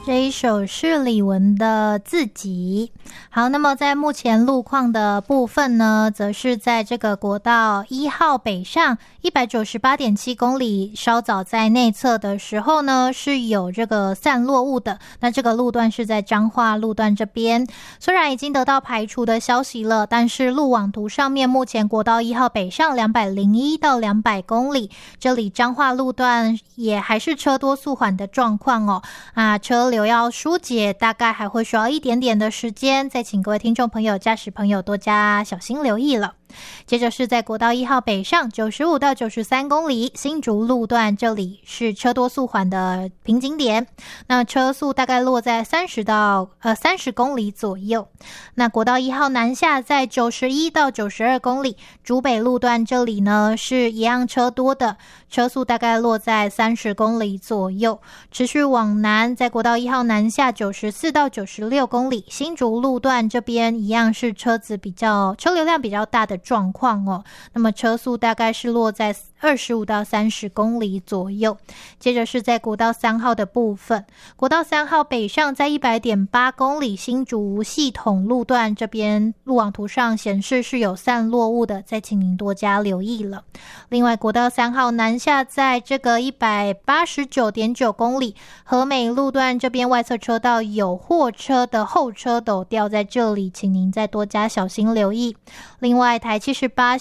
这一首是李玟的《自己》。好，那么在目前路况的部分呢，则是在这个国道1号北上 198.7 公里，稍早在内侧的时候呢，是有这个散落物的。那这个路段是在彰化路段这边，虽然已经得到排除的消息了，但是路网图上面目前国道1号北上201到200公里，这里彰化路段也还是车多速缓的状况哦。车流要疏解，大概还会需要一点点的时间，再请各位听众朋友、驾驶朋友多加小心留意了。接着是在国道1号北上95到93公里，新竹路段，这里是车多速缓的瓶颈点，那车速大概落在30公里左右。那国道1号南下在91到92公里，竹北路段这里呢是一样车多的，车速大概落在30公里左右。持续往南，在国道1号南下94到96公里，新竹路段这边一样是车流量比较大的状况哦。那么车速大概是落在25到30公里左右。接着是在国道3号的部分，国道3号北上在 100.8 公里，新竹系统路段这边路网图上显示是有散落物的，再请您多加留意了。另外国道3号南下在这个 189.9 公里，和美路段这边外侧车道有货车的后车斗掉在这里，请您再多加小心留意。另外台78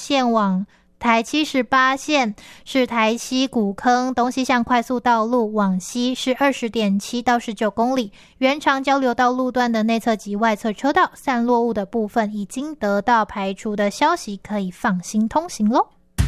线是台西古坑东西向快速道路往西是 20.7 到19公里，原长交流道路段的内侧及外侧车道散落物的部分已经得到排除的消息，可以放心通行咯。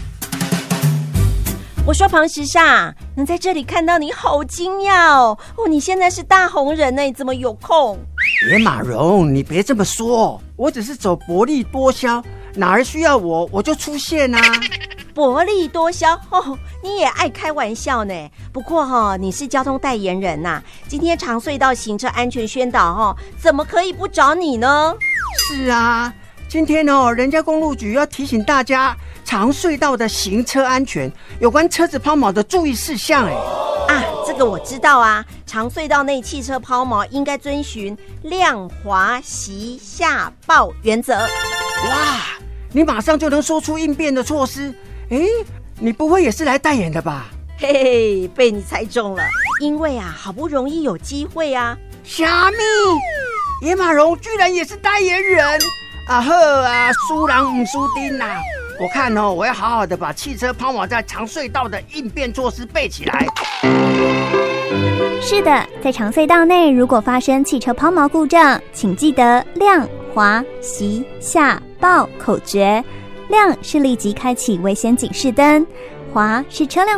我说庞时尚，能在这里看到你好惊讶哦！你现在是大红人呢，你怎么有空？ 野马蓉，你别这么说，我只是走薄利多销，哪儿需要我就出现啊。 薄利多销你也爱开玩笑呢。不过你是交通代言人呐，今天长隧道行车安全宣导怎么可以不找你呢？ 是啊，今天人家公路局要提醒大家长隧道的行车安全，有关车子抛锚的注意事项这个我知道啊，长隧道内汽车抛锚应该遵循量滑息下报原则。 哇，你马上就能说出应变的措施。你不会也是来代言的吧？ 嘿嘿，被你猜中了，因为好不容易有机会啊。 虾米？野马蓉居然也是代言人输人不输丁啊！我看我要好好的把汽车抛锚在长隧道的应变措施背起来。 是的，在长隧道内如果发生汽车抛锚故障，请记得量滑息下报口诀。亮是立即开启危险警示灯，滑是车辆